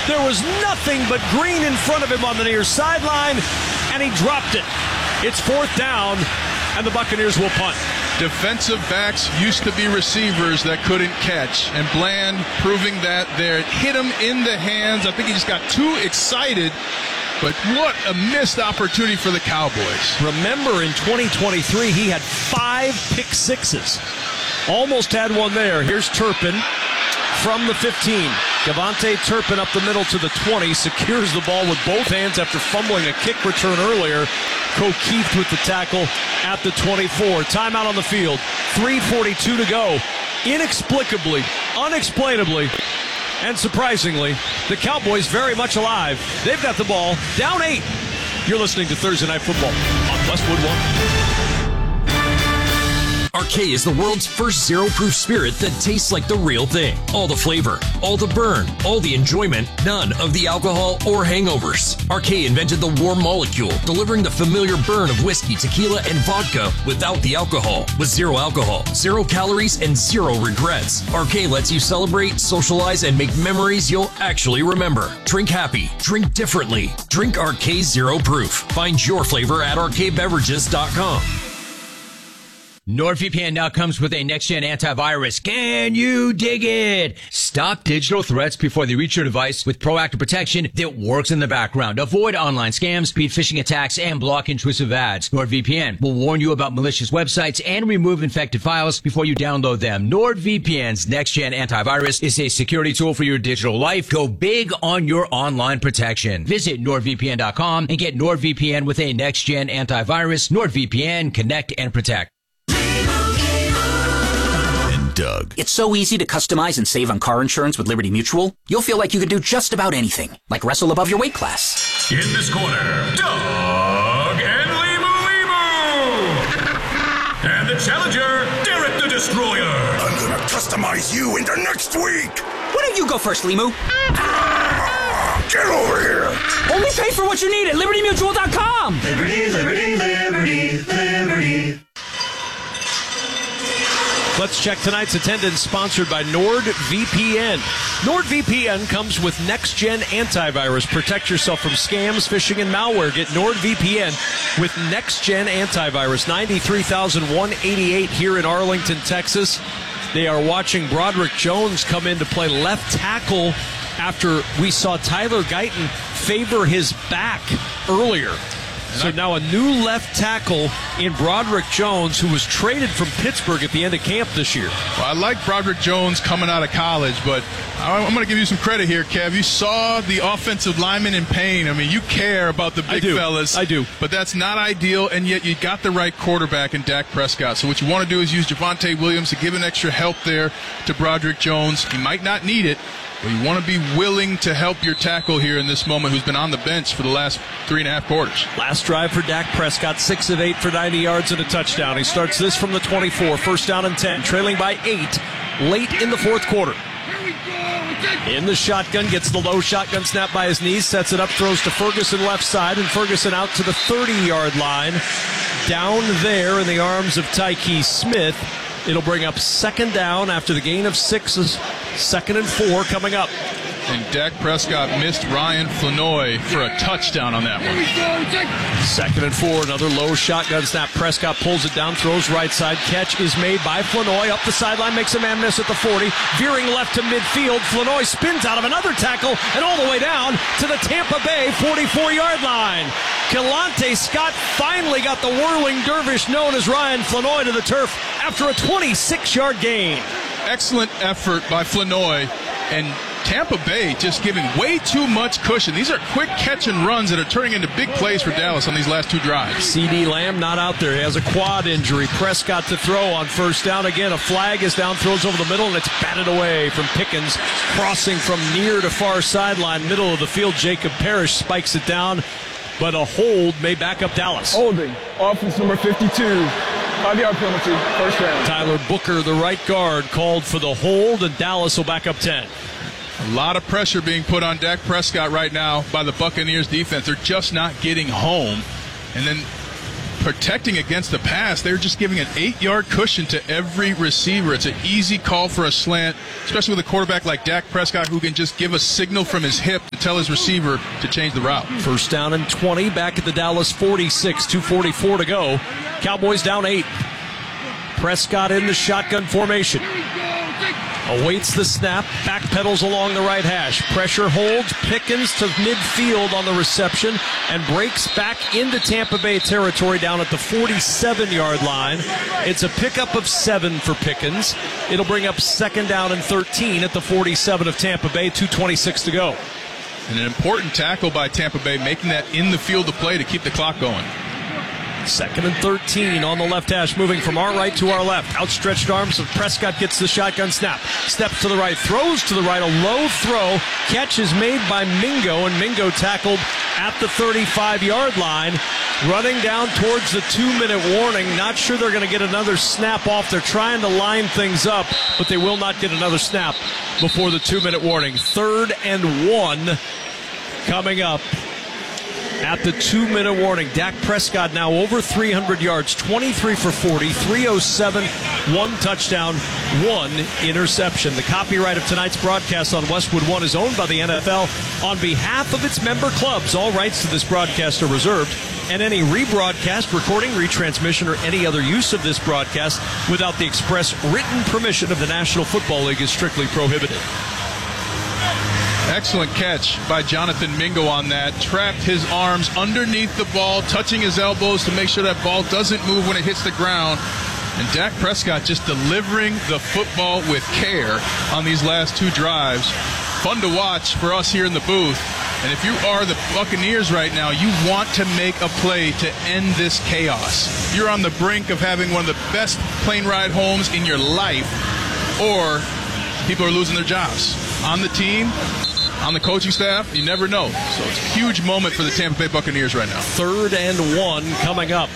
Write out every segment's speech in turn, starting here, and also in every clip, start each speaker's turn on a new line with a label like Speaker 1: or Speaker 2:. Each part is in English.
Speaker 1: There was nothing but green in front of him on the near sideline, and he dropped it. It's 4th down, and the Buccaneers will punt.
Speaker 2: Defensive backs used to be receivers that couldn't catch, and Bland proving that there. It hit him in the hands. I think he just got too excited, but what a missed opportunity for the Cowboys.
Speaker 1: Remember, in 2023, he had 5 pick sixes. Almost had one there. Here's Turpin from the 15. Gavante Turpin up the middle to the 20, secures the ball with both hands after fumbling a kick return earlier. O'Keefe with the tackle at the 24. Timeout on the field. 3:42 to go. Inexplicably, unexplainably, and surprisingly, the Cowboys very much alive. They've got the ball, down 8. You're listening to Thursday Night Football on Westwood One.
Speaker 3: Arcade is the world's first zero-proof spirit that tastes like the real thing. All the flavor, all the burn, all the enjoyment, none of the alcohol or hangovers. Arcade invented the warm molecule, delivering the familiar burn of whiskey, tequila, and vodka without the alcohol. With zero alcohol, 0 calories, and 0 regrets. Arcade lets you celebrate, socialize, and make memories you'll actually remember. Drink happy. Drink differently. Drink Arcade Zero Proof. Find your flavor at arcadebeverages.com.
Speaker 4: NordVPN now comes with a next-gen antivirus. Can you dig it? Stop digital threats before they reach your device with proactive protection that works in the background. Avoid online scams, beat phishing attacks, and block intrusive ads. NordVPN will warn you about malicious websites and remove infected files before you download them. NordVPN's next-gen antivirus is a security tool for your digital life. Go big on your online protection. Visit NordVPN.com and get NordVPN with a next-gen antivirus. NordVPN, connect and protect.
Speaker 5: Doug. It's so easy to customize and save on car insurance with Liberty Mutual. You'll feel like you can do just about anything, like wrestle above your weight class.
Speaker 6: In this corner, Doug and Limu. And the challenger, Derek the Destroyer.
Speaker 7: I'm gonna customize you into next week.
Speaker 5: Why don't you go first, Limu?
Speaker 7: Get over here.
Speaker 5: Only pay for what you need at LibertyMutual.com.
Speaker 8: Liberty, liberty, liberty, liberty.
Speaker 1: Let's check tonight's attendance, sponsored by NordVPN. NordVPN comes with next-gen antivirus. Protect yourself from scams, phishing, and malware. Get NordVPN with next-gen antivirus. 93,188 here in Arlington, Texas. They are watching Broderick Jones come in to play left tackle after we saw Tyler Guyton favor his back earlier. So now a new left tackle in Broderick Jones, who was traded from Pittsburgh at the end of camp this year.
Speaker 2: Well, I like Broderick Jones coming out of college, but I'm going to give you some credit here, Kev. You saw the offensive lineman in pain. I mean, you care about the big fellas.
Speaker 1: I do.
Speaker 2: But that's not ideal, and yet you got the right quarterback in Dak Prescott. So what you want to do is use Javonte Williams to give an extra help there to Broderick Jones. He might not need it, but you want to be willing to help your tackle here in this moment, who's been on the bench for the last 3.5 quarters.
Speaker 1: Last drive for Dak Prescott, 6 of 8 for 90 yards and a touchdown. He starts this from the 24, first down and 10, trailing by 8 late in the fourth quarter. In the shotgun, gets the low shotgun snap by his knees, sets it up, throws to Ferguson left side, and Ferguson out to the 30-yard line. Down there in the arms of Tyke Smith. It'll bring up second down after the gain of 6. 2nd and 4 coming up.
Speaker 2: And Dak Prescott missed Ryan Flanoy for a touchdown on that one.
Speaker 1: 2nd and 4, another low shotgun snap. Prescott pulls it down, throws right side. Catch is made by Flanoy. Up the sideline, makes a man miss at the 40. Veering left to midfield. Flanoy spins out of another tackle and all the way down to the Tampa Bay 44-yard line. Kalante Scott finally got the whirling dervish known as Ryan Flanoy to the turf after a 26-yard gain.
Speaker 2: Excellent effort by Flanoy, and Tampa Bay just giving way too much cushion. These are quick catch and runs that are turning into big plays for Dallas on these last 2 drives.
Speaker 1: CD Lamb not out there. He has a quad injury. Prescott to throw on first down. Again, a flag is down, throws over the middle, and it's batted away from Pickens. Crossing from near to far sideline, middle of the field. Jacob Parrish spikes it down, but a hold may back up Dallas.
Speaker 9: Holding, offense number 52. 5-yard penalty, first down.
Speaker 1: Tyler Booker, the right guard, called for the hold, and Dallas will back up 10.
Speaker 2: A lot of pressure being put on Dak Prescott right now by the Buccaneers defense. They're just not getting home. And then protecting against the pass. They're just giving an 8-yard cushion to every receiver. It's an easy call for a slant, especially with a quarterback like Dak Prescott, who can just give a signal from his hip to tell his receiver to change the route.
Speaker 1: First down and 20 back at the Dallas 46, 2:44 to go. Cowboys down 8. Prescott in the shotgun formation. Awaits the snap, backpedals along the right hash. Pressure holds, Pickens to midfield on the reception, and breaks back into Tampa Bay territory down at the 47-yard line. It's a pickup of 7 for Pickens. It'll bring up second down and 13 at the 47 of Tampa Bay, 2:26 to go.
Speaker 2: And an important tackle by Tampa Bay, making that in the field of play to keep the clock going.
Speaker 1: Second and 13 on the left hash, moving from our right to our left. Outstretched arms of Prescott gets the shotgun snap. Steps to the right, throws to the right, a low throw. Catch is made by Mingo, and Mingo tackled at the 35-yard line. Running down towards the 2-minute warning. Not sure they're going to get another snap off. They're trying to line things up, but they will not get another snap before the 2-minute warning. 3rd and 1 coming up at the 2-minute warning. Dak Prescott now over 300 yards, 23 for 40, 307, 1 touchdown, 1 interception. The copyright of tonight's broadcast on Westwood One is owned by the NFL on behalf of its member clubs. All rights to this broadcast are reserved, and any rebroadcast, recording, retransmission, or any other use of this broadcast without the express written permission of the National Football League is strictly prohibited.
Speaker 2: Excellent catch by Jonathan Mingo on that. Trapped his arms underneath the ball, touching his elbows to make sure that ball doesn't move when it hits the ground. And Dak Prescott just delivering the football with care on these last 2 drives. Fun to watch for us here in the booth. And if you are the Buccaneers right now, you want to make a play to end this chaos. You're on the brink of having one of the best plane ride homes in your life, or people are losing their jobs. On the team, on the coaching staff, you never know. So it's a huge moment for the Tampa Bay Buccaneers right now.
Speaker 1: 3rd and 1 coming up.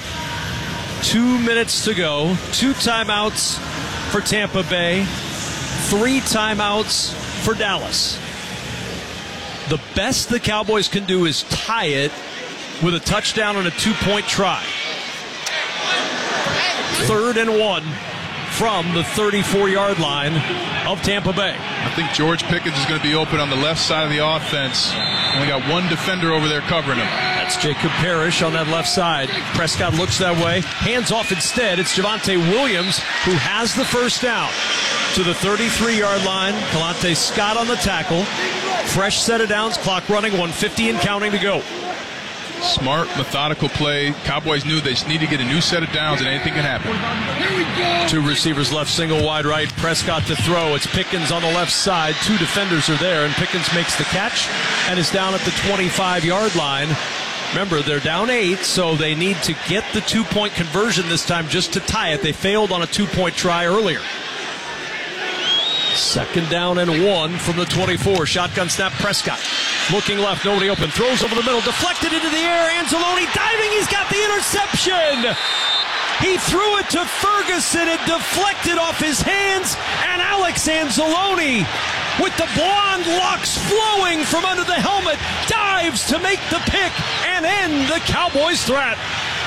Speaker 1: 2 minutes to go. 2 timeouts for Tampa Bay. 3 timeouts for Dallas. The best the Cowboys can do is tie it with a touchdown and a 2-point try. 3rd and 1 from the 34-yard line of Tampa Bay.
Speaker 2: I think George Pickens is going to be open on the left side of the offense. Only got 1 defender over there covering him.
Speaker 1: That's Jacob Parrish on that left side. Prescott looks that way. Hands off instead. It's Javonte Williams who has the first down. To the 33-yard line. Kalante Scott on the tackle. Fresh set of downs. Clock running. 1:50 and counting to go.
Speaker 2: Smart, methodical play. Cowboys knew they just need to get a new set of downs and anything can happen.
Speaker 1: 2 receivers left, single wide right. Prescott to throw. It's Pickens on the left side. 2 defenders are there, and Pickens makes the catch and is down at the 25-yard line. Remember, they're down 8, so they need to get the 2-point conversion this time just to tie it. They failed on a 2-point try earlier. 2nd down and 1 from the 24. Shotgun snap, Prescott. Looking left, nobody open. Throws over the middle, deflected into the air. Anzalone diving, he's got the interception. He threw it to Ferguson. It deflected off his hands, and Alex Anzalone, with the blonde locks flowing from under the helmet, dives to make the pick and end the Cowboys' threat.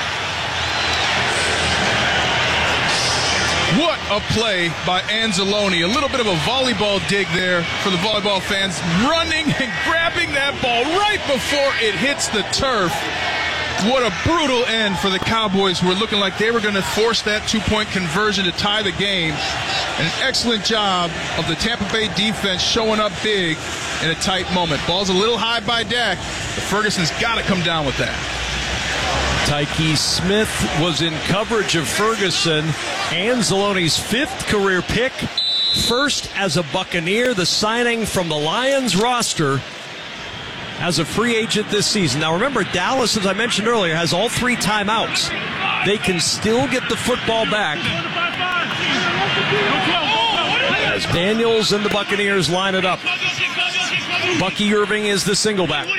Speaker 2: What a play by Anzalone. A little bit of a volleyball dig there for the volleyball fans. Running and grabbing that ball right before it hits the turf. What a brutal end for the Cowboys, who were looking like they were going to force that 2-point conversion to tie the game. And an excellent job of the Tampa Bay defense showing up big in a tight moment. Ball's a little high by Dak, but Ferguson's got to come down with that.
Speaker 1: Tyke Smith was in coverage of Ferguson. Anzalone's 5th career pick. First as a Buccaneer, the signing from the Lions roster as a free agent this season. Now remember, Dallas, as I mentioned earlier, has all 3 timeouts. They can still get the football back as Daniels and the Buccaneers line it up. Bucky Irving is the single back.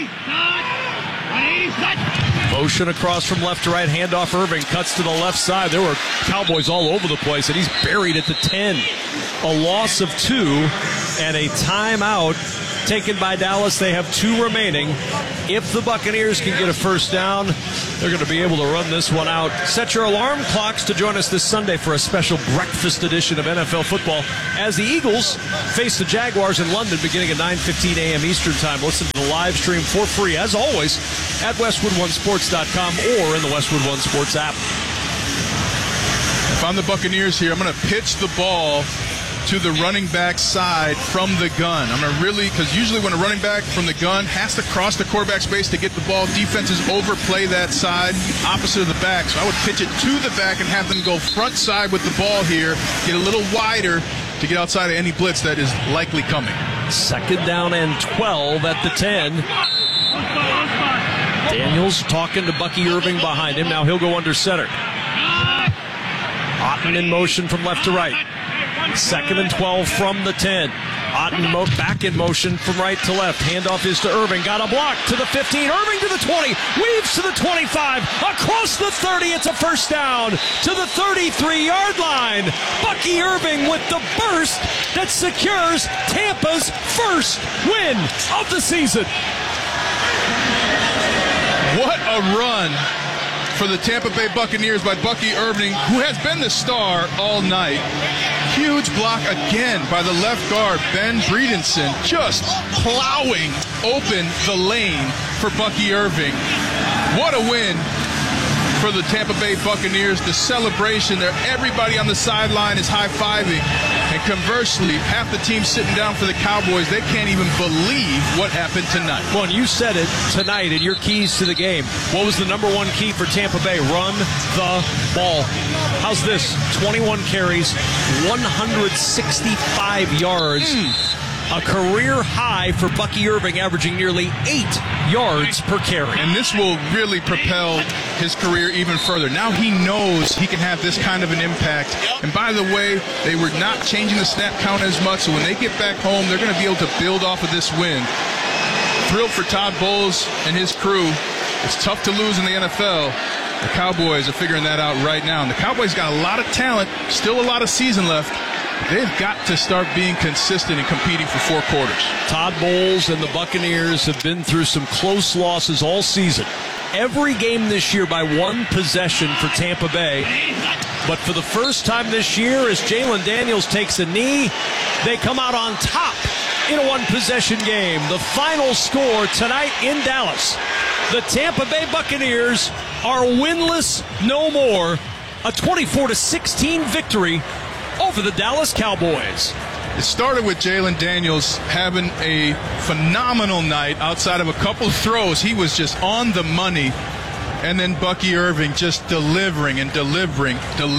Speaker 1: Motion across from left to right, handoff Irving, cuts to the left side. There were Cowboys all over the place, and he's buried at the 10. A loss of 2 and a timeout taken by Dallas. They have 2 remaining. If the Buccaneers can get a first down, they're going to be able to run this one out. Set your alarm clocks to join us this Sunday for a special breakfast edition of NFL football as the Eagles face the Jaguars in London beginning at 9:15 a.m. Eastern Time. Listen to the live stream for free, as always, at WestwoodOneSports.com or in the Westwood One Sports app.
Speaker 2: If I'm the Buccaneers here, I'm going to pitch the ball to the running back side from the gun. I'm going to really, because usually when a running back from the gun has to cross the quarterback space to get the ball, defenses overplay that side opposite of the back. So I would pitch it to the back and have them go front side with the ball here, get a little wider to get outside of any blitz that is likely coming. 2nd
Speaker 1: down and 12 at the 10. Daniels talking to Bucky Irving behind him. Now he'll go under center. Otten in motion from left to right. 2nd and 12 from the 10. Otten back in motion from right to left. Handoff is to Irving. Got a block to the 15. Irving to the 20. Weaves to the 25. Across the 30. It's a first down to the 33-yard line. Bucky Irving with the burst that secures Tampa's first win of the season.
Speaker 2: What a run for the Tampa Bay Buccaneers by Bucky Irving, who has been the star all night. Huge block again by the left guard, Ben Breedenson, just plowing open the lane for Bucky Irving. What a win for the Tampa Bay Buccaneers. The celebration there, everybody on the sideline is high-fiving. And conversely, half the team sitting down for the Cowboys, they can't even believe what happened tonight.
Speaker 1: Well, and you said it tonight in your keys to the game. What was the number 1 key for Tampa Bay? Run the ball. How's this? 21 carries, 165 yards. A career high for Bucky Irving, averaging nearly 8 yards per carry.
Speaker 2: And this will really propel his career even further. Now he knows he can have this kind of an impact. And by the way, they were not changing the snap count as much, so when they get back home, they're going to be able to build off of this win. Thrilled for Todd Bowles and his crew. It's tough to lose in the NFL. The Cowboys are figuring that out right now. And the Cowboys got a lot of talent, still a lot of season left. They've got to start being consistent and competing for 4 quarters.
Speaker 1: Todd Bowles and the Buccaneers have been through some close losses all season. Every game this year by 1 possession for Tampa Bay. But for the first time this year, as Jalen Daniels takes a knee, they come out on top in a 1-possession game. The final score tonight in Dallas. The Tampa Bay Buccaneers are winless no more. A 24-16 victory over the Dallas Cowboys.
Speaker 2: It started with Jalen Daniels having a phenomenal night outside of a couple of throws. He was just on the money. And then Bucky Irving just delivering and delivering.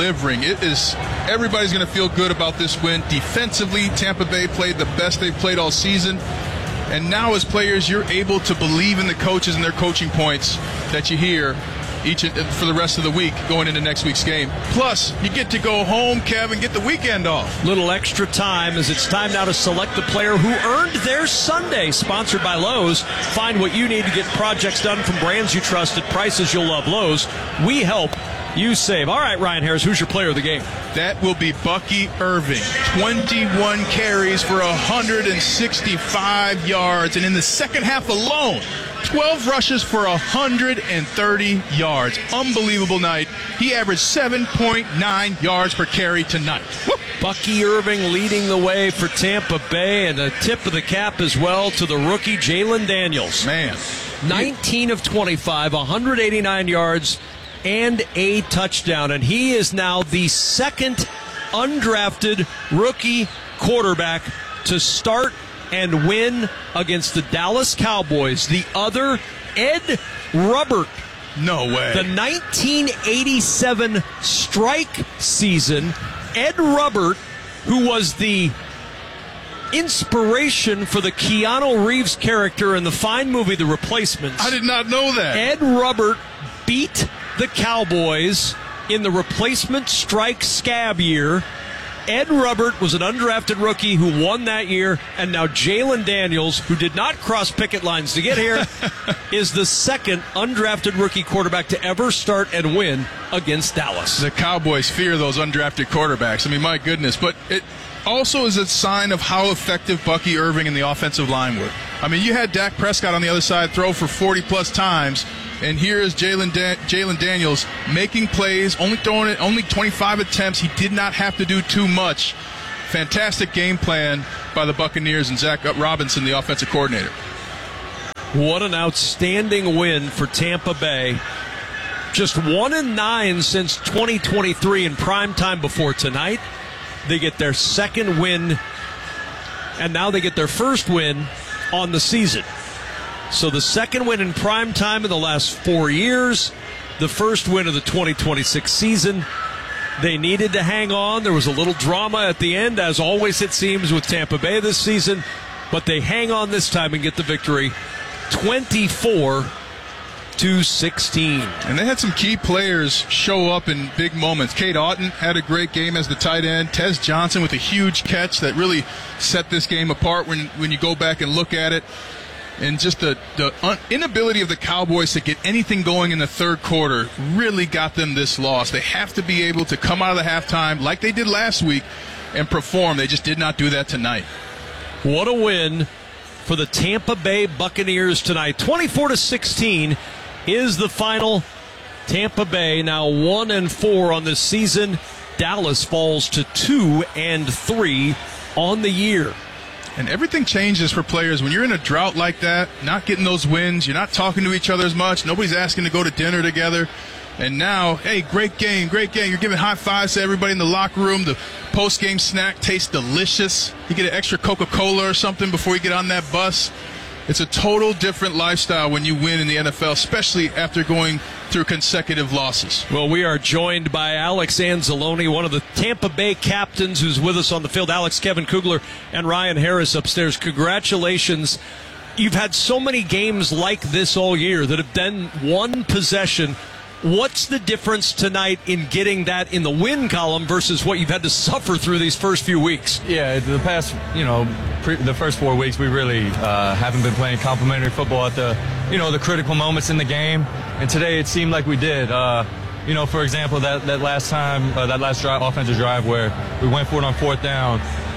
Speaker 2: Everybody's going to feel good about this win. Defensively, Tampa Bay played the best they've played all season. And now as players, you're able to believe in the coaches and their coaching points that you hear for the rest of the week going into next week's game. Plus, you get to go home, Kevin, get the weekend off.
Speaker 1: Little extra time as it's time now to select the player who earned their Sunday. Sponsored by Lowe's. Find what you need to get projects done from brands you trust at prices you'll love. Lowe's, we help, you save. All right, Ryan Harris, who's your player of the game?
Speaker 2: That will be Bucky Irving. 21 carries for 165 yards. And in the second half alone, 12 rushes for 130 yards. Unbelievable night. He averaged 7.9 yards per carry tonight. Woo!
Speaker 1: Bucky Irving leading the way for Tampa Bay, and a tip of the cap as well to the rookie Jalen Daniels.
Speaker 2: Man.
Speaker 1: 19 of 25, 189 yards, and a touchdown. And he is now the 2nd undrafted rookie quarterback to start and win against the Dallas Cowboys. The other, Ed Rubbert.
Speaker 2: No way.
Speaker 1: The 1987 strike season, Ed Rubbert, who was the inspiration for the Keanu Reeves character in the fine movie The Replacements.
Speaker 2: I did not know that.
Speaker 1: Ed Rubbert beat the Cowboys in the replacement strike scab year Ed Rubbert was an undrafted rookie who won that year, and now Jalen Daniels, who did not cross picket lines to get here, is the second undrafted rookie quarterback to ever start and win against Dallas.
Speaker 2: The Cowboys fear those undrafted quarterbacks. I mean, my goodness. But it also is a sign of how effective Bucky Irving and the offensive line were. I mean, you had Dak Prescott on the other side throw for 40-plus times, and here is Jalen Daniels making plays, only 25 attempts. He did not have to do too much. Fantastic game plan by the Buccaneers and Zach Robinson, the offensive coordinator.
Speaker 1: What an outstanding win for Tampa Bay. Just 1-9 since 2023 in prime time before tonight. They get their second win, and now they get their first win on the season. So the second win in prime time in the last 4 years, the first win of the 2026 season. They needed to hang on. There was a little drama at the end, as always it seems with Tampa Bay this season, but they hang on this time and get the victory, 24-16.
Speaker 2: And they had some key players show up in big moments. Cade Otton had a great game as the tight end. Tez Johnson with a huge catch that really set this game apart when you go back and look at it. And just the inability of the Cowboys to get anything going in the third quarter really got them this loss. They have to be able to come out of the halftime like they did last week and perform. They just did not do that tonight.
Speaker 1: What a win for the Tampa Bay Buccaneers tonight. 24-16 is the final. Tampa Bay now 1-4 on this season. Dallas falls to 2-3 on the year.
Speaker 2: And everything changes for players when you're in a drought like that, not getting those wins, you're not talking to each other as much, nobody's asking to go to dinner together. And now, hey, great game. You're giving high fives to everybody in the locker room. The post-game snack tastes delicious. You get an extra Coca-Cola or something before you get on that bus. It's a total different lifestyle when you win in the NFL, especially after going through consecutive losses.
Speaker 1: Well, we are joined by Alex Anzalone, one of the Tampa Bay captains who's with us on the field. Alex, Kevin Kugler, and Ryan Harris upstairs. Congratulations. You've had so many games like this all year that have been one possession. What's the difference tonight in getting that in the win column versus what you've had to suffer through these first few weeks?
Speaker 10: Yeah, the past, the first 4 weeks, we really haven't been playing complimentary football at the critical moments in the game. And today it seemed like we did. For example, that last offensive drive where we went for it on fourth down.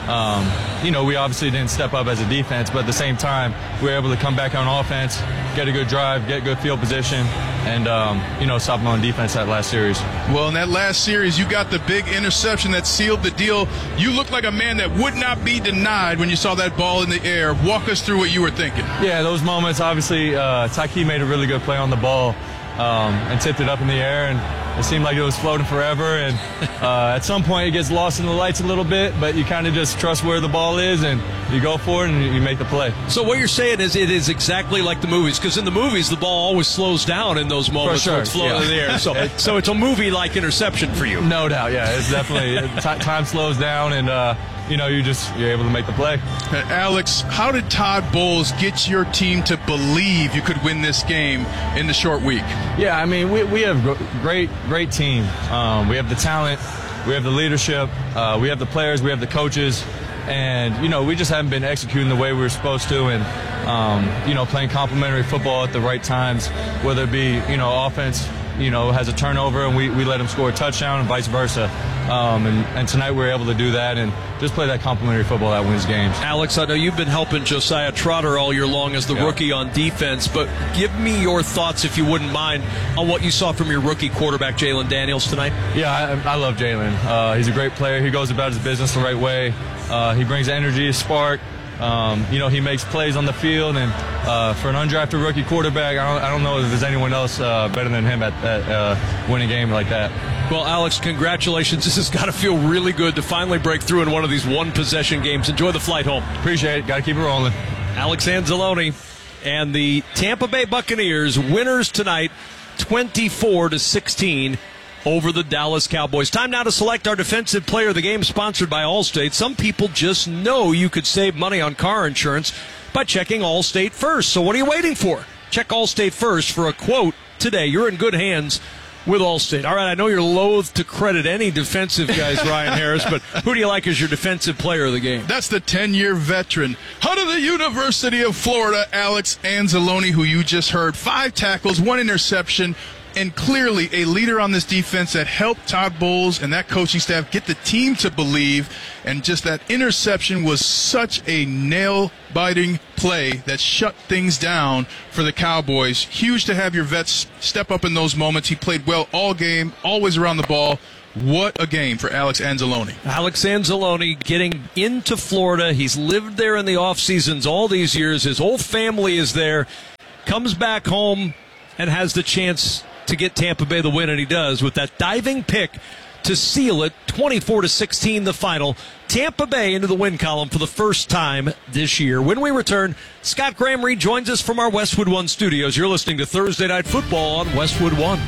Speaker 10: We obviously didn't step up as a defense, but at the same time, we were able to come back on offense, get a good drive, get good field position, and, stop them on defense that last series.
Speaker 2: Well, in that last series, you got the big interception that sealed the deal. You looked like a man that would not be denied when you saw that ball in the air. Walk us through what you were thinking.
Speaker 10: Yeah, those moments, obviously, Tyke made a really good play on the ball and tipped it up in the air, and it seemed like it was floating forever, and at some point it gets lost in the lights a little bit, but you kind of just trust where the ball is, and you go for it, and you make the play.
Speaker 1: So what you're saying is it is exactly like the movies, because in the movies the ball always slows down in those moments where it's floating in the air. So it's a movie-like interception for you.
Speaker 10: No doubt, yeah. It's definitely time slows down, and you're able to make the play.
Speaker 2: Alex, how did Todd Bowles get your team to believe you could win this game in the short week?
Speaker 10: Yeah, I mean, we have great team. We have the talent, we have the leadership, we have the players, we have the coaches, and we just haven't been executing the way we were supposed to, and playing complementary football at the right times, whether it be offense has a turnover and we let them score a touchdown and vice versa. And tonight we were able to do that and just play that complementary football that wins games.
Speaker 1: Alex, I know you've been helping Josiah Trotter all year long as the rookie on defense, but give me your thoughts, if you wouldn't mind, on what you saw from your rookie quarterback, Jalen Daniels, tonight.
Speaker 10: Yeah, I love Jalen. He's a great player. He goes about his business the right way. He brings energy, spark. He makes plays on the field, and for an undrafted rookie quarterback, I don't know if there's anyone else better than him at winning a game like that.
Speaker 1: Well, Alex, congratulations. This has got to feel really good to finally break through in one of these one-possession games. Enjoy the flight home.
Speaker 10: Appreciate it. Got to keep it rolling.
Speaker 1: Alex Anzalone and the Tampa Bay Buccaneers, winners tonight, 24-16. Over the Dallas Cowboys. Time now to select our defensive player of the game, sponsored by Allstate. Some people just know you could save money on car insurance by checking Allstate first. So what are you waiting for? Check Allstate first for a quote today. You're in good hands with Allstate. All right, I know you're loath to credit any defensive guys, Ryan Harris, but who do you like as your defensive player of the game?
Speaker 2: That's the 10-year veteran out of the University of Florida, Alex Anzalone, who you just heard. 5 tackles, 1 interception, and clearly a leader on this defense that helped Todd Bowles and that coaching staff get the team to believe. And just that interception was such a nail-biting play that shut things down for the Cowboys. Huge to have your vets step up in those moments. He played well all game, always around the ball. What a game for Alex Anzalone.
Speaker 1: Alex Anzalone getting into Florida. He's lived there in the off seasons all these years. His whole family is there. Comes back home and has the chance to get Tampa Bay the win, and he does with that diving pick to seal it. 24-16 the final. Tampa Bay into the win column for the first time this year. When we return, Scott Graham rejoins us from our Westwood One studios. You're listening to Thursday Night Football on Westwood One.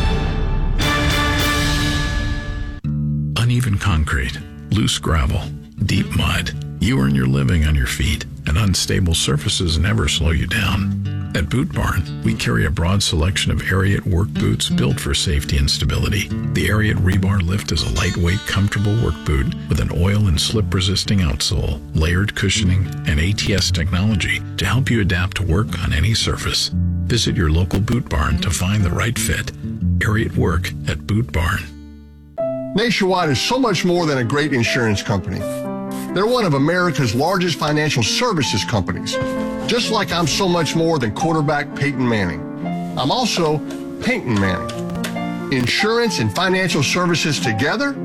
Speaker 11: Uneven concrete, loose gravel, deep mud. You earn your living on your feet, and unstable surfaces never slow you down. At Boot Barn, we carry a broad selection of Ariat work boots built for safety and stability. The Ariat Rebar Lift is a lightweight, comfortable work boot with an oil and slip-resisting outsole, layered cushioning, and ATS technology to help you adapt to work on any surface. Visit your local Boot Barn to find the right fit. Ariat Work at Boot Barn.
Speaker 12: Nationwide is so much more than a great insurance company. They're one of America's largest financial services companies, just like I'm so much more than quarterback Peyton Manning. I'm also Peyton Manning. Insurance and financial services together,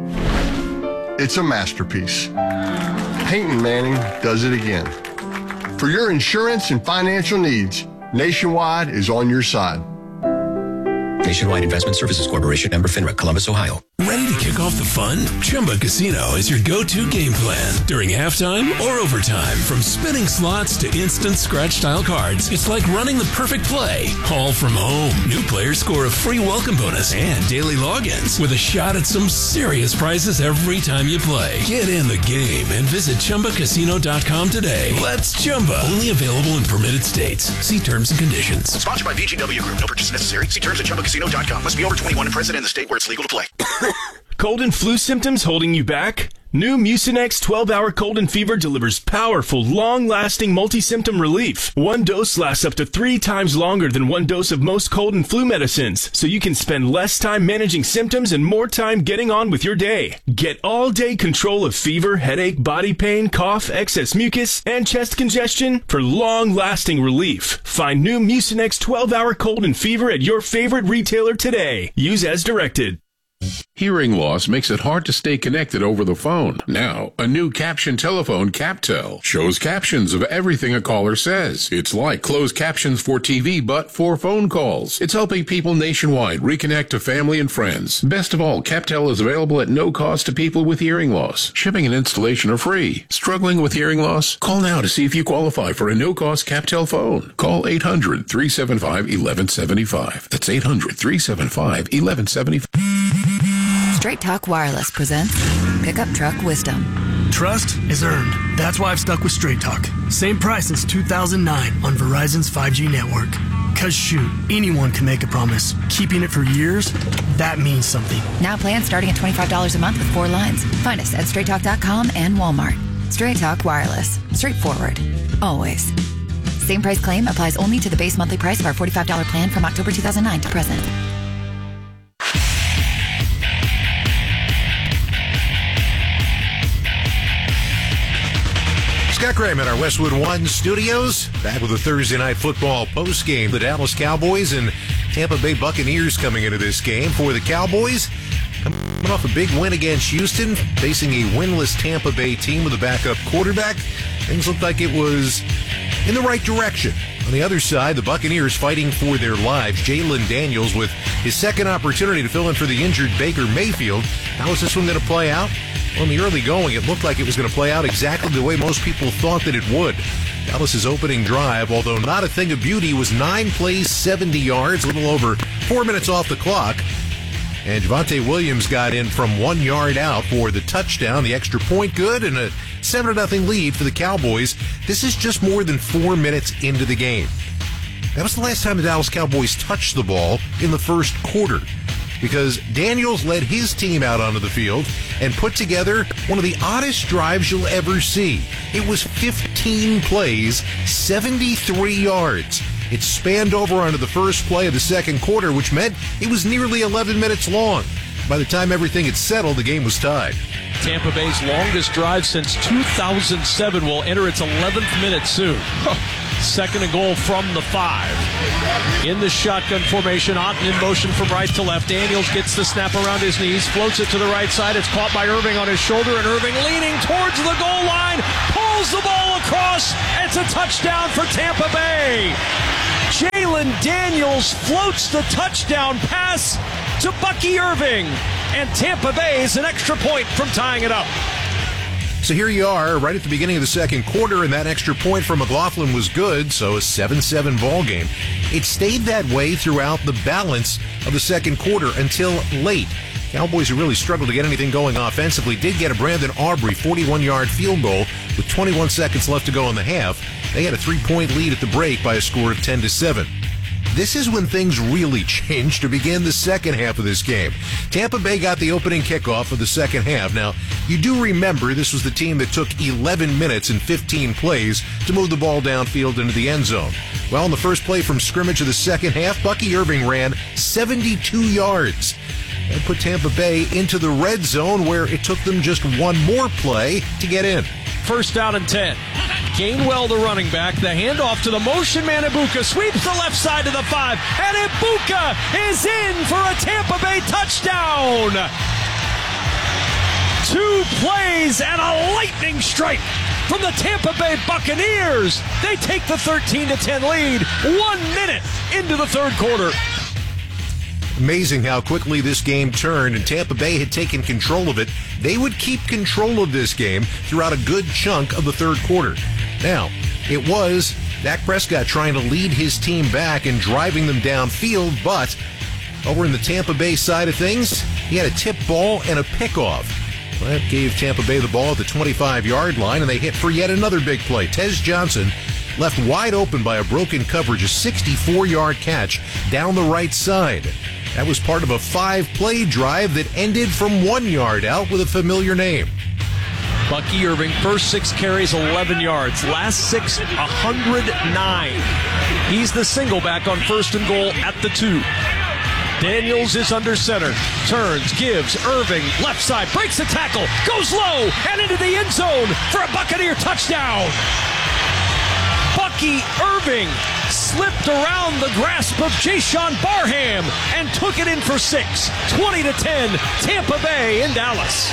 Speaker 12: it's a masterpiece. Peyton Manning does it again. For your insurance and financial needs, Nationwide is on your side.
Speaker 13: Nationwide Investment Services Corporation, member FINRA, Columbus, Ohio.
Speaker 14: Ready to kick off the fun? Chumba Casino is your go-to game plan. During halftime or overtime, from spinning slots to instant scratch-style cards, it's like running the perfect play, all from home. New players score a free welcome bonus and daily logins with a shot at some serious prizes every time you play. Get in the game and visit ChumbaCasino.com today. Let's Chumba. Only available in permitted states. See terms and conditions.
Speaker 7: Sponsored by VGW Group. No purchase necessary. See terms at ChumbaCasino.com. Must be over 21 and present in the state where it's legal to play.
Speaker 15: Cold and flu symptoms holding you back? New Mucinex 12-hour cold and fever delivers powerful, long-lasting multi-symptom relief. One dose lasts up to 3 times longer than one dose of most cold and flu medicines, so you can spend less time managing symptoms and more time getting on with your day. Get all-day control of fever, headache, body pain, cough, excess mucus, and chest congestion for long-lasting relief. Find new Mucinex 12-hour cold and fever at your favorite retailer today. Use as directed.
Speaker 16: Hearing loss makes it hard to stay connected over the phone. Now, a new caption telephone, CapTel, shows captions of everything a caller says. It's like closed captions for TV, but for phone calls. It's helping people nationwide reconnect to family and friends. Best of all, CapTel is available at no cost to people with hearing loss. Shipping and installation are free. Struggling with hearing loss? Call now to see if you qualify for a no-cost CapTel phone. Call 800-375-1175. That's 800-375-1175.
Speaker 17: Straight Talk Wireless presents Pickup Truck Wisdom.
Speaker 18: Trust is earned. That's why I've stuck with Straight Talk. Same price since 2009 on Verizon's 5G network. Cause shoot, anyone can make a promise. Keeping it for years, that means something.
Speaker 17: Now plans starting at $25 a month with 4 lines. Find us at straighttalk.com and Walmart. Straight Talk Wireless. Straightforward. Always. Same price claim applies only to the base monthly price of our $45 plan from October 2009 to present.
Speaker 19: Scott Graham at our Westwood One studios, back with a Thursday Night Football postgame. The Dallas Cowboys and Tampa Bay Buccaneers coming into this game. For the Cowboys, coming off a big win against Houston, facing a winless Tampa Bay team with a backup quarterback. Things looked like it was in the right direction. On the other side, the Buccaneers fighting for their lives. Jalen Daniels with his second opportunity to fill in for the injured Baker Mayfield. How is this one going to play out? Well, in the early going, it looked like it was going to play out exactly the way most people thought that it would. Dallas' opening drive, although not a thing of beauty, was 9 plays, 70 yards, a little over 4 minutes off the clock. And Javonte Williams got in from 1 yard out for the touchdown, the extra point good, and a 7-0 lead for the Cowboys. This is just more than 4 minutes into the game. That was the last time the Dallas Cowboys touched the ball in the first quarter. because Daniels led his team out onto the field and put together one of the oddest drives you'll ever see. It was 15 plays, 73 yards. It spanned over onto the first play of the second quarter, which meant it was nearly 11 minutes long. By the time everything had settled, the game was tied.
Speaker 1: Tampa Bay's longest drive since 2007 will enter its 11th minute soon. Second and goal from the 5. In the shotgun formation, Otten in motion from right to left. Daniels gets the snap around his knees, floats it to the right side. It's caught by Irving on his shoulder, and Irving leaning towards the goal line, pulls the ball across. It's a touchdown for Tampa Bay. Jalen Daniels floats the touchdown pass to Bucky Irving, and Tampa Bay is an extra point from tying it up.
Speaker 19: So here you are, right at the beginning of the second quarter, and that extra point from McLaughlin was good, so a 7-7 ball game. It stayed that way throughout the balance of the second quarter until late. Cowboys, who really struggled to get anything going offensively, did get a Brandon Aubrey 41-yard field goal with 21 seconds left to go in the half. They had a 3-point lead at the break by a score of 10-7. This is when things really changed to begin the second half of this game. Tampa Bay got the opening kickoff of the second half. Now, you do remember this was the team that took 11 minutes and 15 plays to move the ball downfield into the end zone. Well, in the first play from scrimmage of the second half, Bucky Irving ran 72 yards and put Tampa Bay into the red zone, where it took them just one more play to get in.
Speaker 1: First down and 10. Gainwell, the running back. The handoff to the motion man. Ibuka sweeps the left side to the 5. And Ibuka is in for a Tampa Bay touchdown. 2 plays and a lightning strike from the Tampa Bay Buccaneers. They take the 13-10 lead 1 minute into the third quarter.
Speaker 19: Amazing how quickly this game turned, and Tampa Bay had taken control of it. They would keep control of this game throughout a good chunk of the third quarter. Now, it was Dak Prescott trying to lead his team back and driving them downfield, but over in the Tampa Bay side of things, he had a tip ball and a pickoff. Well, that gave Tampa Bay the ball at the 25-yard line, and they hit for yet another big play. Tez Johnson left wide open by a broken coverage, a 64-yard catch down the right side. That was part of a 5-play drive that ended from 1 yard out with a familiar name.
Speaker 1: Bucky Irving, first 6 carries, 11 yards. Last 6, 109. He's the single back on first and goal at the 2. Daniels is under center. Turns, gives, Irving, left side, breaks the tackle, goes low, and into the end zone for a Buccaneer touchdown. Bucky Irving slipped around the grasp of Jashawn Barham and took it in for 6. 20-10, Tampa Bay in Dallas.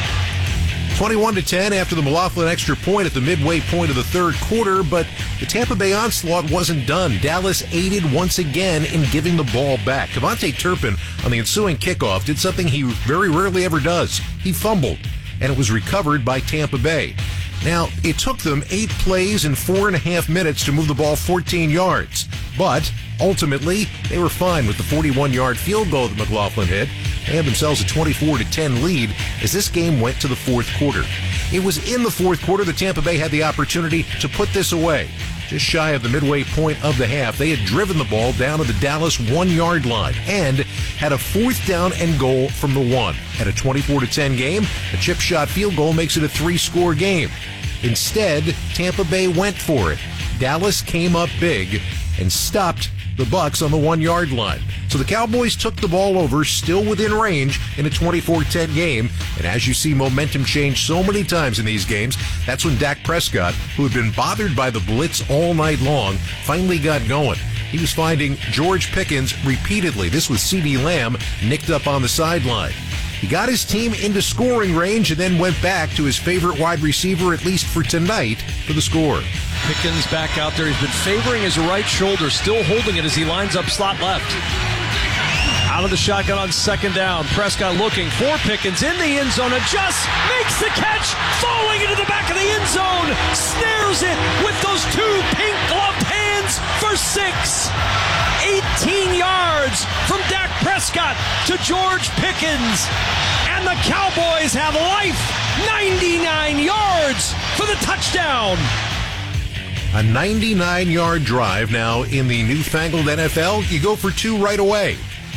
Speaker 19: 21-10 after the McLaughlin extra point at the midway point of the third quarter, but the Tampa Bay onslaught wasn't done. Dallas aided once again in giving the ball back. KaVontae Turpin on the ensuing kickoff did something he very rarely ever does. He fumbled, and it was recovered by Tampa Bay. Now, it took them 8 plays and 4.5 minutes to move the ball 14 yards, but ultimately, they were fine with the 41-yard field goal that McLaughlin hit. They had themselves a 24-10 lead as this game went to the fourth quarter. It was in the fourth quarter that Tampa Bay had the opportunity to put this away. Just shy of the midway point of the half, they had driven the ball down to the Dallas 1-yard line and had a 4th down and goal from the 1. At a 24-10 game, a chip shot field goal makes it a 3-score game. Instead, Tampa Bay went for it. Dallas came up big and stopped the Bucs on the 1-yard line. So the Cowboys took the ball over, still within range, in a 24-10 game. And as you see momentum change so many times in these games, that's when Dak Prescott, who had been bothered by the blitz all night long, finally got going. He was finding George Pickens repeatedly. This was CeeDee Lamb nicked up on the sideline. He got his team into scoring range and then went back to his favorite wide receiver, at least for tonight, for the score.
Speaker 1: Pickens back out there. He's been favoring his right shoulder, still holding it as he lines up slot left. Out of the shotgun on second down. Prescott looking for Pickens in the end zone. Adjusts, makes the catch, falling into the back of the end zone. Snares it with those 2 pink gloved hands for 6. 18 yards from Dak Prescott to George Pickens. And the Cowboys have life. 99 yards for the touchdown.
Speaker 19: A 99-yard drive. Now, in the newfangled NFL, you go for 2 right away.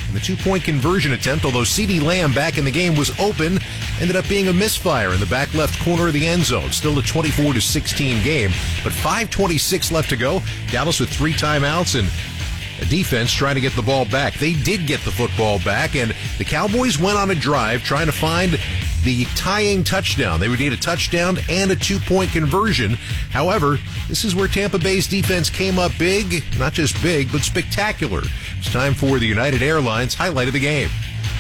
Speaker 19: And the 2-point conversion attempt, although CeeDee Lamb back in the game was open, ended up being a misfire in the back left corner of the end zone. Still a 24-16 game, but 5:26 left to go. Dallas with 3 timeouts and a defense trying to get the ball back. They did get the football back, and the Cowboys went on a drive trying to find the tying touchdown. They would need a touchdown and a 2-point conversion. However, this is where Tampa Bay's defense came up big, not just big, but spectacular. It's time for the United Airlines highlight of the game.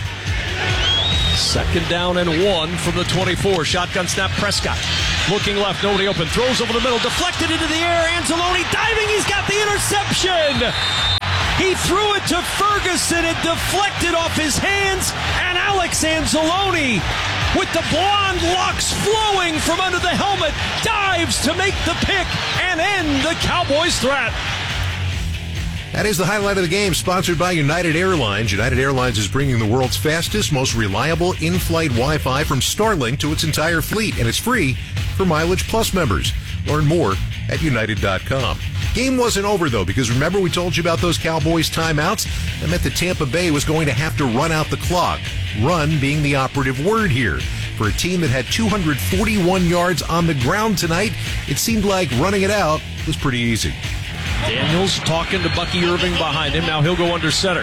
Speaker 1: 2nd down and 1 from the 24. Shotgun snap, Prescott. Looking left, nobody open. Throws over the middle, deflected into the air. Anzalone diving, he's got the interception. He threw it to Ferguson. It deflected off his hands. And Alex Anzalone, with the blonde locks flowing from under the helmet, dives to make the pick and end the Cowboys' threat.
Speaker 19: That is the highlight of the game, sponsored by United Airlines. United Airlines is bringing the world's fastest, most reliable in-flight Wi-Fi from Starlink to its entire fleet, and it's free for Mileage Plus members. Learn more at United.com. Game wasn't over, though, because remember we told you about those Cowboys timeouts? That meant that Tampa Bay was going to have to run out the clock. Run being the operative word here. For a team that had 241 yards on the ground tonight, it seemed like running it out was pretty easy.
Speaker 1: Daniels talking to Bucky Irving behind him. Now he'll go under center.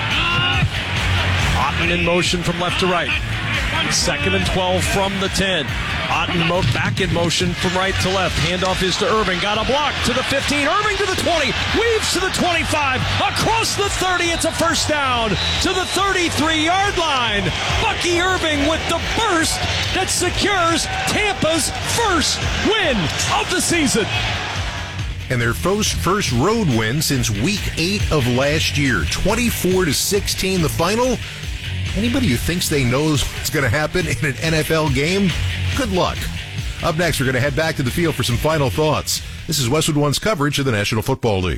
Speaker 1: Otten in motion from left to right. 2nd and 12 from the 10. Otten back in motion from right to left. Handoff is to Irving. Got a block to the 15. Irving to the 20. Weaves to the 25. Across the 30. It's a first down to the 33-yard line. Bucky Irving with the burst that secures Tampa's first win of the season.
Speaker 19: And their first road win since week 8 of last year. 24-16 the final. Anybody who thinks they knows what's going to happen in an NFL game, good luck. Up next, we're going to head back to the field for some final thoughts. This is Westwood One's coverage of the National Football League.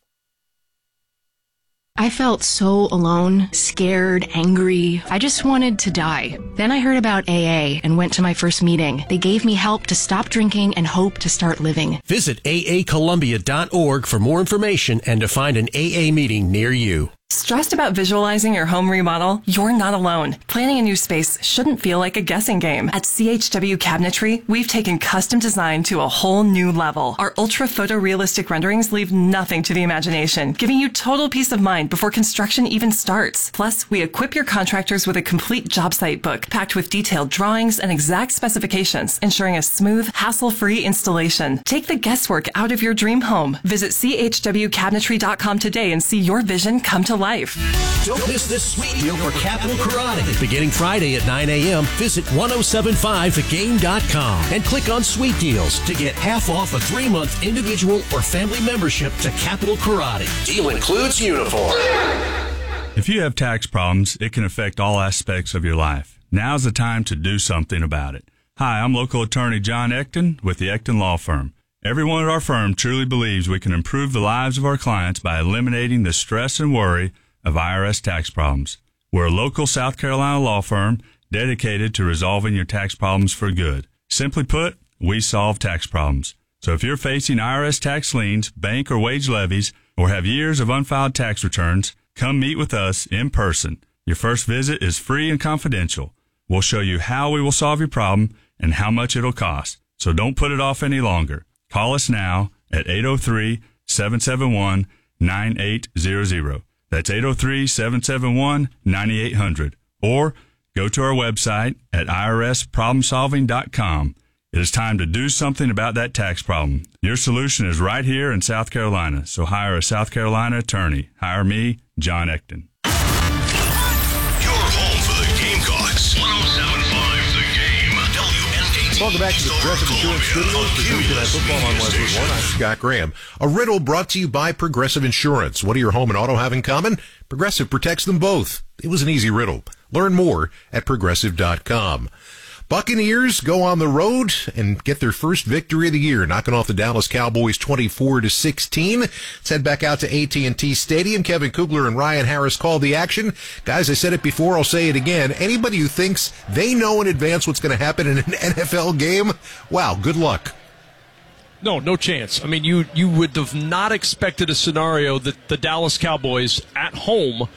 Speaker 20: I felt so alone, scared, angry. I just wanted to die. Then I heard about AA and went to my first meeting. They gave me help to stop drinking and hope to start living.
Speaker 21: Visit aacolumbia.org for more information and to find an AA meeting near you.
Speaker 22: Stressed about visualizing your home remodel? You're not alone. Planning a new space shouldn't feel like a guessing game. At CHW Cabinetry, we've taken custom design to a whole new level. Our ultra photorealistic renderings leave nothing to the imagination, giving you total peace of mind before construction even starts. Plus, we equip your contractors with a complete job site book packed with detailed drawings and exact specifications, ensuring a smooth, hassle-free installation. Take the guesswork out of your dream home. Visit chwcabinetry.com today and see your vision come to life.
Speaker 21: Don't miss this sweet deal for Capital Karate. Beginning Friday at 9 a.m., visit 1075thegame.com and click on Sweet Deals to get half off a 3-month individual or family membership to Capital Karate. Deal includes uniform.
Speaker 23: If you have tax problems, it can affect all aspects of your life. Now's the time to do something about it. Hi, I'm local attorney John Ecton with the Ecton Law Firm. Everyone at our firm truly believes we can improve the lives of our clients by eliminating the stress and worry of IRS tax problems. We're a local South Carolina law firm dedicated to resolving your tax problems for good. Simply put, we solve tax problems. So if you're facing IRS tax liens, bank or wage levies, or have years of unfiled tax returns, come meet with us in person. Your first visit is free and confidential. We'll show you how we will solve your problem and how much it'll cost. So don't put it off any longer. Call us now at 803-771-9800. That's 803-771-9800. Or go to our website at irsproblemsolving.com. It is time to do something about that tax problem. Your solution is right here in South Carolina, so hire a South Carolina attorney. Hire me, John Ecton.
Speaker 6: Your home for the Gamecocks. 107.5 The Game. WNKT.
Speaker 19: Welcome back to the Progressive Insurance Studios for Tuesday Night Football on Westwood One. I'm Scott Graham. A riddle brought to you by Progressive Insurance. What do your home and auto have in common? Progressive protects them both. It was an easy riddle. Learn more at Progressive.com. Buccaneers go on the road and get their first victory of the year, knocking off the Dallas Cowboys 24-16. Let's head back out to AT&T Stadium. Kevin Kugler and Ryan Harris called the action. Guys, I said it before, I'll say it again. Anybody who thinks they know in advance what's going to happen in an NFL game, wow, good luck.
Speaker 1: No chance. I mean, you would have not expected a scenario that the Dallas Cowboys at home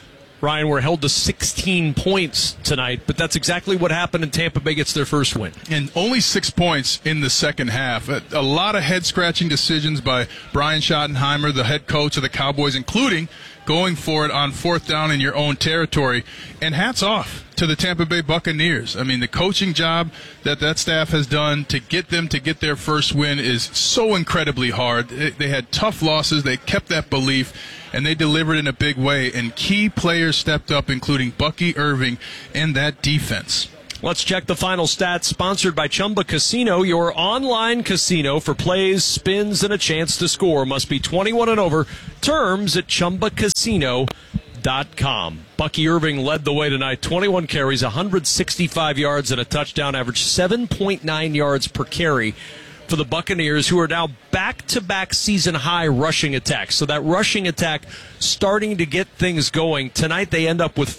Speaker 1: Ryan, were held to 16 points tonight, but that's exactly what happened, and Tampa Bay gets their first win.
Speaker 2: And only 6 points in the second half. A lot of head-scratching decisions by Brian Schottenheimer, the head coach of the Cowboys, including going for it on fourth down in your own territory. And hats off to the Tampa Bay Buccaneers. I mean, the coaching job that staff has done to get them to get their first win is so incredibly hard. They had tough losses. They kept that belief, and they delivered in a big way. And key players stepped up, including Bucky Irving and that defense.
Speaker 1: Let's check the final stats, sponsored by Chumba Casino, your online casino for plays, spins, and a chance to score. Must be 21 and over. Terms at ChumbaCasino.com. Bucky Irving led the way tonight. 21 carries, 165 yards, and a touchdown, average 7.9 yards per carry for the Buccaneers, who are now back-to-back season-high rushing attacks. So that rushing attack starting to get things going. Tonight they end up with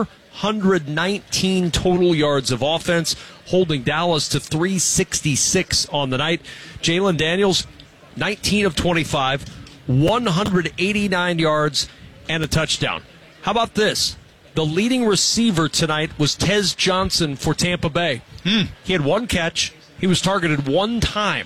Speaker 1: 419 total yards of offense, holding Dallas to 366 on the night. Jalen Daniels, 19 of 25, 189 yards, and a touchdown. How about this? The leading receiver tonight was Tez Johnson for Tampa Bay. He had one catch. He was targeted one time.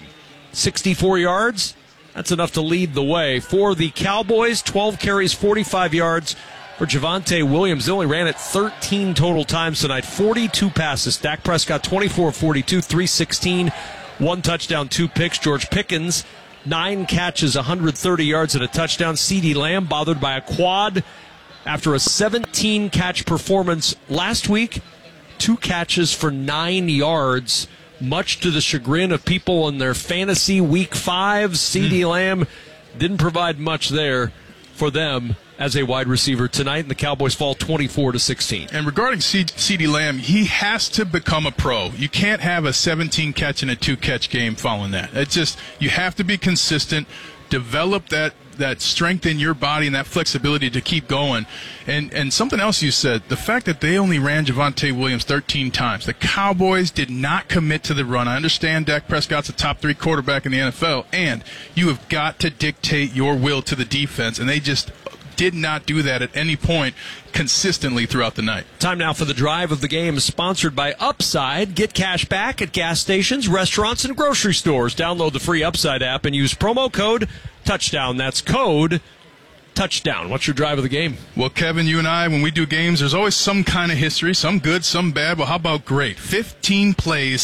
Speaker 1: 64 yards. That's enough to lead the way. For the Cowboys, 12 carries, 45 yards. For Javonte Williams, they only ran it 13 total times tonight. 42 passes. Dak Prescott, 24 of 42, 316, one touchdown, 2 picks. George Pickens, 9 catches, 130 yards, and a touchdown. CeeDee Lamb bothered by a quad after a 17-catch performance last week. 2 catches for 9 yards, much to the chagrin of people in their fantasy Week 5. CeeDee Lamb didn't provide much there for them as a wide receiver tonight, and the Cowboys fall 24-16.
Speaker 2: And regarding CeeDee Lamb, he has to become a pro. You can't have a 17-catch and a 2-catch game following that. It's just, you have to be consistent, develop that strength in your body and that flexibility to keep going. And something else you said, the fact that they only ran Javonte Williams 13 times. The Cowboys did not commit to the run. I understand Dak Prescott's a top 3 quarterback in the NFL, and you have got to dictate your will to the defense, and they just did not do that at any point consistently throughout the night.
Speaker 1: Time now for the drive of the game, sponsored by Upside. Get cash back at gas stations, restaurants, and grocery stores. Download the free Upside app and use promo code TOUCHDOWN. That's code TOUCHDOWN. What's your drive of the game?
Speaker 2: Well, Kevin, you and I, when we do games, there's always some kind of history, some good, some bad. Well, how about great? 15 plays,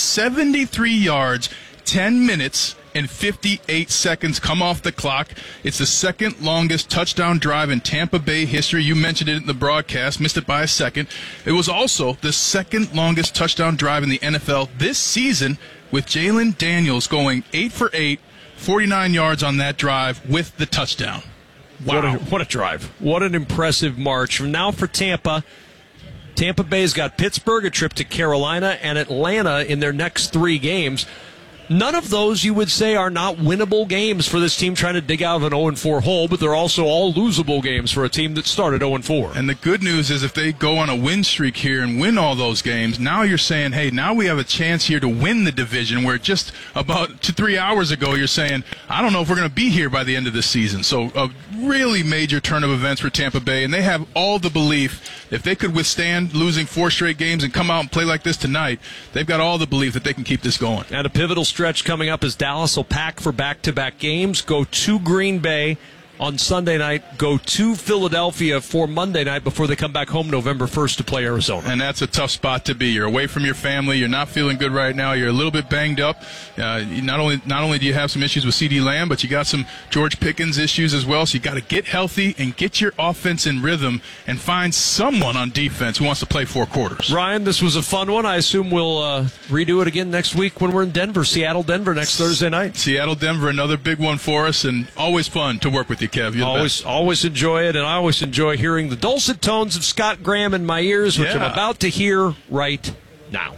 Speaker 2: 73 yards, 10 minutes, and 58 seconds come off the clock. It's the second longest touchdown drive in Tampa Bay history. You mentioned it in the broadcast, missed it by a second. It was also the second longest touchdown drive in the NFL this season, with Jalen Daniels going 8 for 8, 49 yards on that drive with the touchdown.
Speaker 1: Wow. What a drive. What an impressive march. From now for Tampa, Tampa Bay's got Pittsburgh, a trip to Carolina, and Atlanta in their next 3 games. None of those, you would say, are not winnable games for this team trying to dig out of an 0-4 hole, but they're also all losable games for a team that started 0-4.
Speaker 2: And the good news is if they go on a win streak here and win all those games, now you're saying, hey, now we have a chance here to win the division, where just about 2-3 hours ago you're saying, I don't know if we're going to be here by the end of the season. So a really major turn of events for Tampa Bay, and they have all the belief, if they could withstand losing 4 straight games and come out and play like this tonight, they've got all the belief that they can keep this going.
Speaker 1: And a pivotal stretch coming up as Dallas will pack for back-to-back games, go to Green Bay on Sunday night, go to Philadelphia for Monday night before they come back home November 1st to play Arizona.
Speaker 2: And that's a tough spot to be. You're away from your family. You're not feeling good right now. You're a little bit banged up. Not only do you have some issues with CeeDee Lamb, but you got some George Pickens issues as well. So you got to get healthy and get your offense in rhythm and find someone on defense who wants to play 4 quarters.
Speaker 1: Ryan, this was a fun one. I assume we'll redo it again next week when we're in Denver. Seattle-Denver next Thursday night.
Speaker 2: Seattle-Denver, another big one for us, and always fun to work with you, Kev.
Speaker 1: Always enjoy it, and I always enjoy hearing the dulcet tones of Scott Graham in my ears, which I'm about to hear right now.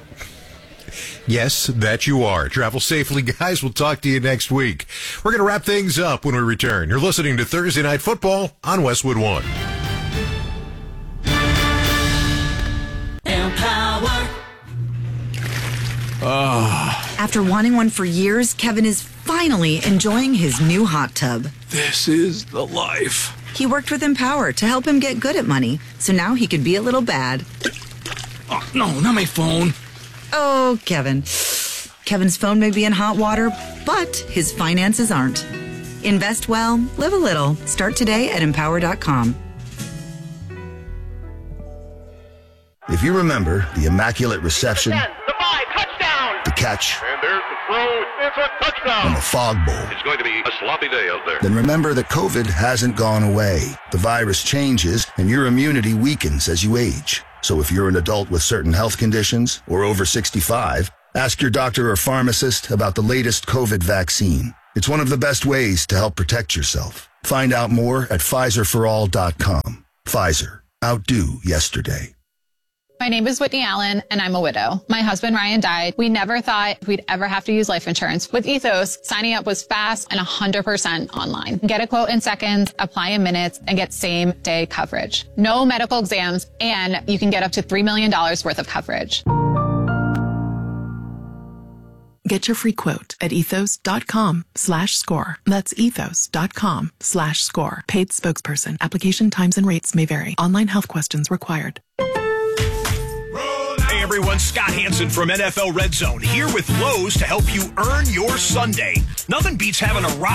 Speaker 19: Yes, that you are. Travel safely, guys. We'll talk to you next week. We're going to wrap things up when we return. You're listening to Thursday Night Football on Westwood One.
Speaker 3: Empower. After wanting one for years, Kevin is finally enjoying his new hot tub.
Speaker 4: This is the life. He worked with Empower to help him get good at money, so now he could be a little bad.
Speaker 5: Oh, no, not my phone.
Speaker 4: Oh, Kevin. Kevin's phone may be in hot water, but his finances aren't. Invest well, live a little. Start today at Empower.com.
Speaker 8: If you remember the Immaculate Reception,
Speaker 24: the 5, touchdown!
Speaker 8: the catch,
Speaker 24: And there's the throw, it's a touchdown!
Speaker 8: and the Fog Bowl,
Speaker 24: It's going to be a sloppy day out there.
Speaker 8: then remember that COVID hasn't gone away. The virus changes, and your immunity weakens as you age. So if you're an adult with certain health conditions or over 65, ask your doctor or pharmacist about the latest COVID vaccine. It's one of the best ways to help protect yourself. Find out more at PfizerForAll.com. Pfizer. Outdo yesterday.
Speaker 25: My name is Whitney Allen, and I'm a widow. My husband, Ryan, died. We never thought we'd ever have to use life insurance. With Ethos, signing up was fast and 100% online. Get a quote in seconds, apply in minutes, and get same-day coverage. No medical exams, and you can get up to $3 million worth of coverage.
Speaker 26: Get your free quote at ethos.com/score. That's ethos.com/score. Paid spokesperson. Application times and rates may vary. Online health questions required.
Speaker 27: Hey everyone, Scott Hansen from NFL Red Zone here with Lowe's to help you earn your Sunday. Nothing beats having a